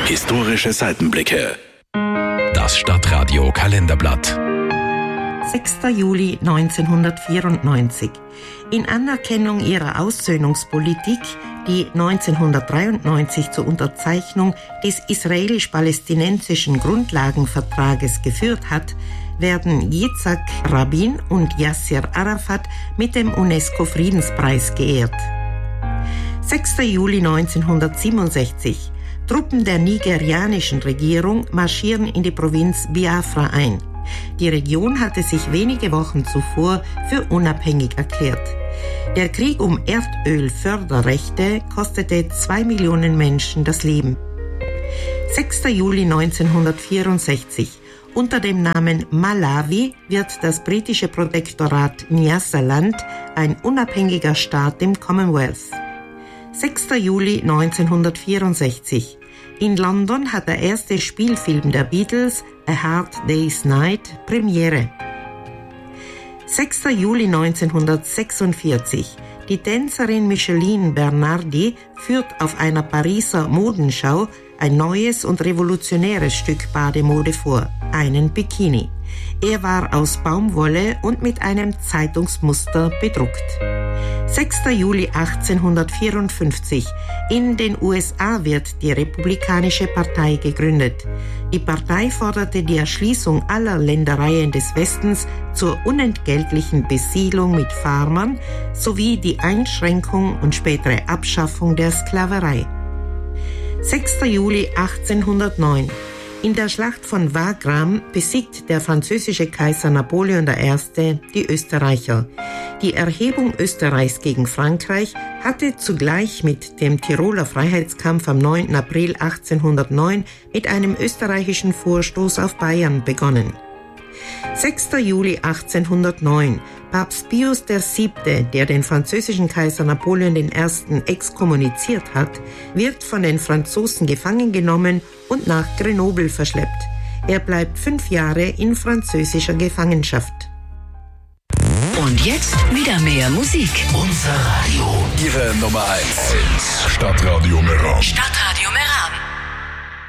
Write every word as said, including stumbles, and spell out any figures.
Historische Seitenblicke. Das Stadtradio Kalenderblatt. sechster Juli neunzehnhundertvierundneunzig. In Anerkennung ihrer Aussöhnungspolitik, die neunzehnhundertdreiundneunzig zur Unterzeichnung des israelisch-palästinensischen Grundlagenvertrages geführt hat, werden Yitzhak Rabin und Yasser Arafat mit dem UNESCO-Friedenspreis geehrt. sechster Juli neunzehnhundertsiebenundsechzig. Truppen der nigerianischen Regierung marschieren in die Provinz Biafra ein. Die Region hatte sich wenige Wochen zuvor für unabhängig erklärt. Der Krieg um Erdölförderrechte kostete zwei Millionen Menschen das Leben. sechster Juli neunzehnhundertvierundsechzig. Unter dem Namen Malawi wird das britische Protektorat Nyasaland ein unabhängiger Staat im Commonwealth. sechster Juli neunzehnhundertvierundsechzig. In London hat der erste Spielfilm der Beatles, A Hard Day's Night, Premiere. sechster Juli neunzehnhundertsechsundvierzig. Die Tänzerin Micheline Bernardi führt auf einer Pariser Modenschau ein neues und revolutionäres Stück Bademode vor, einen Bikini. Er war aus Baumwolle und mit einem Zeitungsmuster bedruckt. sechster Juli achtzehnhundertvierundfünfzig. In den U S A wird die Republikanische Partei gegründet. Die Partei forderte die Erschließung aller Ländereien des Westens zur unentgeltlichen Besiedlung mit Farmern sowie die Einschränkung und spätere Abschaffung der Sklaverei. sechster Juli achtzehnhundertneun. In der Schlacht von Wagram besiegt der französische Kaiser Napoleon der Erste die Österreicher. Die Erhebung Österreichs gegen Frankreich hatte zugleich mit dem Tiroler Freiheitskampf am neunten April achtzehnhundertneun mit einem österreichischen Vorstoß auf Bayern begonnen. sechster Juli achtzehnhundertneun. Papst Pius der Siebte, der den französischen Kaiser Napoleon der Erste exkommuniziert hat, wird von den Franzosen gefangen genommen und nach Grenoble verschleppt. Er bleibt fünf Jahre in französischer Gefangenschaft. Und jetzt wieder mehr Musik. Unser Radio. Ihre Nummer eins. Stadtradio Meran. Stadtradio Meran.